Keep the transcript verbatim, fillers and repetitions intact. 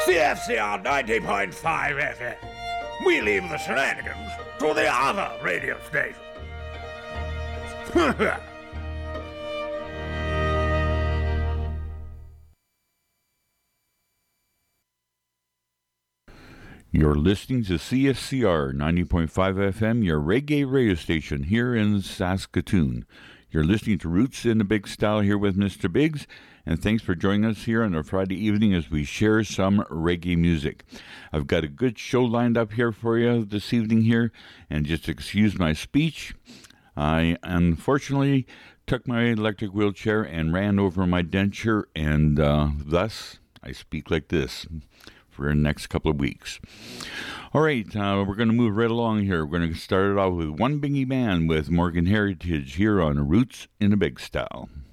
C F C R ninety point five F M. We leave the shenanigans to the other radio stations. You're listening to C F C R ninety point five F M, your reggae radio station here in Saskatoon. You're listening to Roots in the Big Style here with Mister Biggs, and thanks for joining us here on a Friday evening as we share some reggae music. I've got a good show lined up here for you this evening here, and just excuse my speech. I unfortunately took my electric wheelchair and ran over my denture, and uh, thus I speak like this for the next couple of weeks. All right, uh, we're going to move right along here. We're going to start it off with One Bingy Man with Morgan Heritage here on Roots in a Big Style.